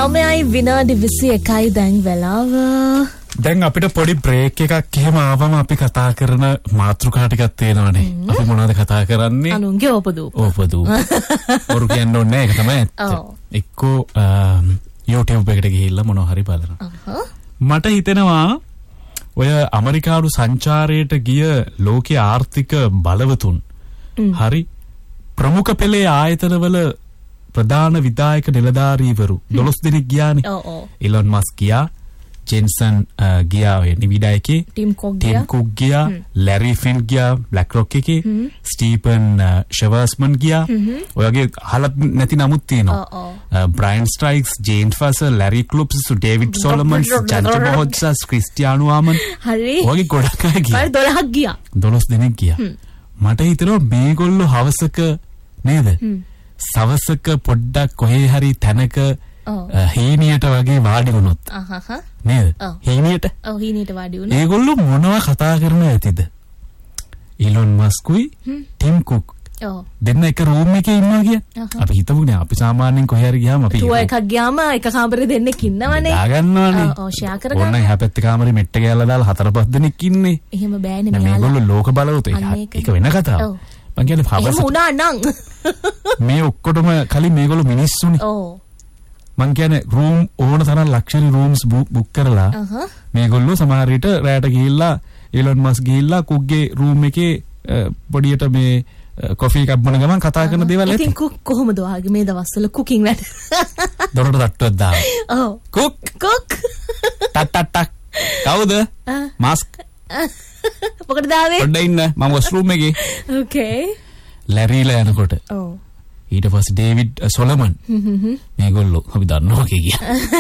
9යි විනාඩි 21යි දැන් වෙලාව. දැන් අපිට පොඩි බ්‍රේක් එකක් එහෙම ආවම අපි කතා කරන මාතෘකා ටිකක් තියෙනවනේ. අපි මොනවද කතා කරන්නේ? අනුන්ගේ ඕපදූප. ඔරු කියන්න ඕනේ ඒක තමයි ඇත්ත. එක්කෝ YouTube එකට ගිහිල්ලා මොනවා හරි බලනවා. මට හිතෙනවා ඔය ඇමරිකානු සංචාරයට ගිය ලෝකයේ ආර්ථික බලවතුන් හරි ප්‍රමුඛ පෙළේ ආයතනවල ප්‍රධාන විධායක නිලධාරීවරු 12 දෙනෙක් ගියානේ. ඉලොන් මස්ක් ගියා, ජෙන්සන් ගියා ඔය නිවිඩායකේ, ටිම් කුක් ගියා, ලැරි ෆින් ගියා බ්ලැක් රොක් එකේ, ස්ටීෆන් ෂෙවර්ස්මන් ගියා. ඔයගේ අහලත් නැති නමුත් තියෙනවා. Brian ස්ට්‍රයික්ස්, Jane ෆසර්, ලැරි ක්ලුප්ස්, David සොලොමන්ස්, ජන්ට් මොහොත්සස්, Cristiano ආමන්. හරි. ඔයගේ ගොඩක් අය ගියා. 12ක් ගියා. 12 දෙනෙක් ගියා. මට හිතෙනවා මේගොල්ලෝ හවසක නේද? සවසක පොඩ්ඩක් කොහේ හරි තැනක හීනියට වගේ වාඩි වුණොත් නේද? හීනියට වාඩි වුණා. ඒගොල්ලෝ මොනවා කතා කරන ඇතිද? ඉලොන් මස්කුයි ටිම් කුක් දෙන්න එක රූම් එකේ ඉන්නවා කිය. අපි හිතමුනේ අපි සාමාන්‍යයෙන් කොහේ හරි ගියාම අපි ටුවර් එකක් ගියාම එක කාමරේ දෙන්නෙක් ඉන්නවනේ. දාගන්නවනේ. ෂෙයා කරගන්න. ඕන එහා පැත්තේ කාමරේ මෙට්ට ගෑල්ලා දාලා 4-5 දෙනෙක් ඉන්නේ. එහෙම බෑනේ මෙයාලා. මේගොල්ලෝ ලෝක බලවත ඒක වෙන කතාවක්. මං කියන්නේ හවස උනා නම් මේ ඔක්කොටම කලින් මේගොල්ලෝ මිනිස්සුනේ. මං කියන්නේ රූම් ඕන තරම් ලක්ෂරි රූම්ස් බුක් කරලා මේගොල්ලෝ සමහර විට රැයට ගිහිල්ලා ඉලොන් මස්ක් ගිහිල්ලා කුක්ගේ රූම් එකේ පොඩියට මේ කොෆි එකක් බොන ගමන් කතා කරන දේවල් ඇති. ඉතින් කුක් කොහොමද ඔයාගේ මේ දවස්වල කුකින් වැඩ? දොරට තට්ටුවක් දාන්න. ඔව්. කුක් ටක් ටක් ටක්. කවුද? මස්ක්. මොකටද ආවේ? පොඩ්ඩක් ඉන්න. මම වොෂ්රූම් එකේ. ඕකේ. ලැරිලා යනකොට. ඔව්. ඊට පස්සේ ඩේවිඩ් සොලොමන්. මේගොල්ලෝ අපි දන්නවා කිය.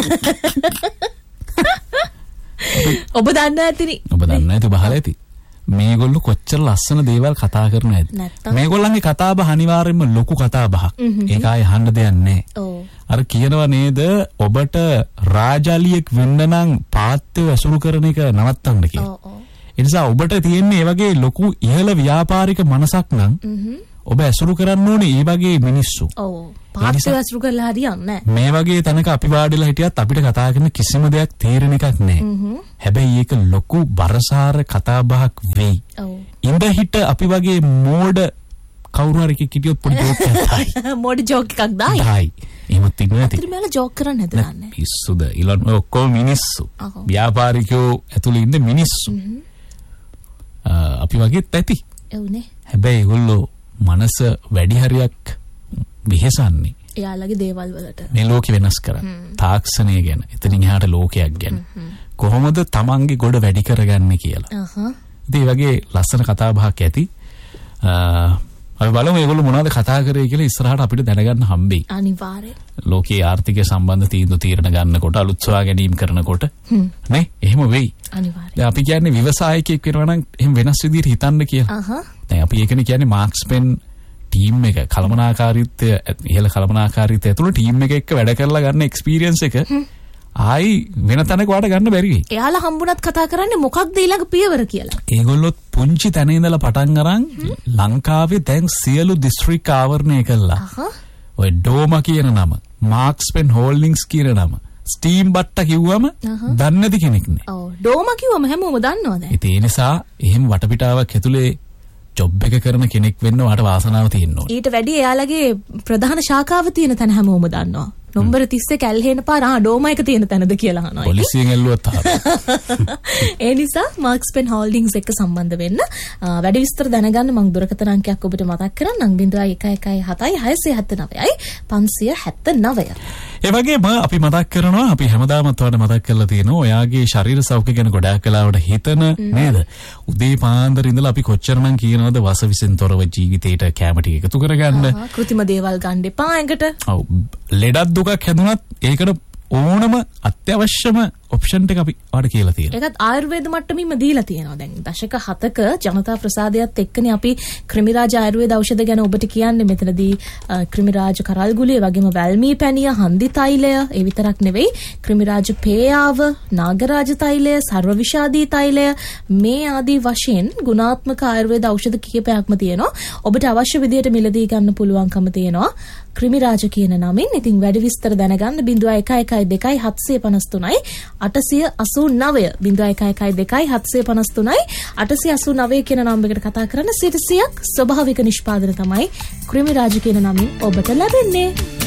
ඔබ දන්න ඇතිනේ. ඔබ දන්න ඇති බහලා ඇති. මේගොල්ලෝ කොච්චර ලස්සන දේවල් කතා කරන ඇද්ද? මේගොල්ලන්ගේ කතා බහ අනිවාර්යයෙන්ම ලොකු කතා බහක්. ඒක ආයේ අහන්න දෙයක් නැහැ. අර කියනවා නේද ඔබට රාජාලියෙක් වෙන්න නම් පාත්‍ය ඇසුරු කරන එක නවත්තන්න කියලා. ඒ නිසා ඔබට තියෙන්නේ මේ වගේ ලොකු ඉහළ ව්‍යාපාරික මනසක් නම් ඔබ ඇසුරු කරන්න ඕනේ මේ වගේ මිනිස්සු. ඔව්. පාත්‍ය ඇසුරු කරලා හරියන්නේ නැහැ. මේ වගේ තැනක අපි වාඩිලා හිටියත් අපිට කතා කරන කිසිම දෙයක් තේරෙන එකක් නැහැ. හැබැයි ඒක ලොකු බරසාර කතා බහක් වෙයි. ඔව්. ඉඳ හිට අපි වගේ මෝඩ කවුරු හරි කිව්වොත් පොඩි ජෝක් එකක් දායි. මෝඩ ජෝක් එකක් දායි. එහෙමත් ඉන්නේ නැති. අතට මෙල ජෝක් කරන්නේ නැද්ද දන්නේ. පිස්සුද? ඉලොන් ඔක්කොම මිනිස්සු. ව්‍යාපාරිකයෝ ඇතුළේ ඉන්න මිනිස්සු. අපි වගේත් ඇති. එවුනේ. හැබැයි ඒගොල්ලෝ මනස වැඩි හරියක් විහිසන්නේ. එයාලගේ දේවල් වලට. මේ ලෝකෙ වෙනස් කරන්න. තාක්ෂණය ගැන, එතනින් එහාට ලෝකයක් ගැන. කොහොමද තමන්ගේ ගොඩ වැඩි කරගන්නේ කියලා. ඉතින් මේ වගේ ලස්සන කතා බහක් ඇති. අපි බලමු මේගොල්ලෝ මොනවද කතා කරේ කියලා ඉස්සරහට අපිට දැනගන්න හම්බෙයි. අනිවාර්යයෙන්. ලෝකයේ ආර්ථිකය සම්බන්ධ තීරණ ගන්නකොට, අලුත් සොයා ගැනීම කරනකොට නේ එහෙම වෙයි. අනිවාර්යයෙන්. දැන් අපි කියන්නේ ව්‍යවසායකයෙක් වෙනවා නම් එහෙම වෙනස් විදිහට හිතන්න කියලා. දැන් අපි ඒකනේ කියන්නේ මාක්ස් පෙන් ටීම් එක කළමනාකාරීත්වය ඉහළ කළමනාකාරීත්වය ඇතුළේ ටීම් එක එක්ක වැඩ කරලා ගන්න එක්ස්පීරියන්ස් එක ආයි වෙන තැනක වාට ගන්න බැරි වෙයි. එයාලා හම්බුණත් කතා කරන්නේ මොකක්ද ඊළඟ පියවර කියලා. ඒගොල්ලොත් පුංචි තැන ඉඳලා පටන් අරන් ලංකාවේ දැන් සියලු දිස්ත්‍රික් ආවරණය කළා. ඔය ඩෝමා කියන නම, මාක්ස් පෙන් හෝල්ඩින්ග්ස් කියන නම, ස්ටීම් බට්ටා කිව්වම දන්නේ නැති කෙනෙක් නෑ. ඔව් ඩෝමා කිව්වම හැමෝම දන්නවා දැන්. ඒ නිසා එහෙම වටපිටාවක් ඇතුලේ ජොබ් එක කරන කෙනෙක් වෙන්න වාට වාසනාව තියෙන්න ඕනේ. ඊට වැඩි එයාලගේ ප්‍රධාන ශාඛාව තියෙන තැන හැමෝම දන්නවා. නම්බර 30 කැල්හේන පාර ඩෝමා එක තියෙන තැනද කියලා අහනවා. පොලිසියෙන් ඇල්ලුවත් ඒ නිසා මාක්ස් පෙන් හෝල්ඩින්ග්ස් එක්ක සම්බන්ධ වෙන්න වැඩි විස්තර දැනගන්න මම දුරකථන අංකයක් ඔබට මතක් කරන්නම් 0117600579. ඒ වගේම අපි මතක් කරනවා අපි හැමදාමත් වඩා මතක් කරලා තියෙනවා ඔයාගේ ශරීර සෞඛ්‍ය ගැන ගොඩාක් කලාවට හිතන නේද? උදේ පාන්දර ඉඳලා අපි කොච්චරනම් කියනවද වසවිසෙන් තොරව ජීවිතේට කැම ටික එකතු කරගන්න. කෘතිම දේවල් ගන්න එපා ඇඟට. ඔව් ලෙඩක් දුකක් හැදුනත් ඒකට ඕනම අත්‍යවශ්‍යම ඔප්ෂන් එක අපි ඔයාලට කියලා තියෙනවා. ඒකත් ආයුර්වේද මට්ටමින්ම දීලා තියෙනවා. දැන් දශක 7ක ජනතා ප්‍රසාදයත් එක්කනේ අපි ක්‍රිමිරාජ ආයුර්වේද ඖෂධ ගැන ඔබට කියන්නේ. මෙතනදී ක්‍රිමිරාජ කරල්ගුලිය වගේම වැල්මී පැණිය, හන්දි තෛලය, ඒ විතරක් නෙවෙයි ක්‍රිමිරාජ පේයාව, නාගරාජ තෛලය, සර්ව විෂාදී තෛලය මේ ආදී වශයෙන් ගුණාත්මක ආයුර්වේද ඖෂධ කිහිපයක්ම තියෙනවා. ඔබට අවශ්‍ය විදියට මිලදී ගන්න පුළුවන්කම තියෙනවා. ක්‍රිමිරාජ කියන නමින්. ඉතින් වැඩි විස්තර දැනගන්න 0112 753 889 0112 753 889 කියන නම්බරයකට කතා කරන 100ක් ස්වභාවික නිෂ්පාදන තමයි ක්‍රිමිරාජ කියන නමින් ඔබට ලැබෙන්නේ.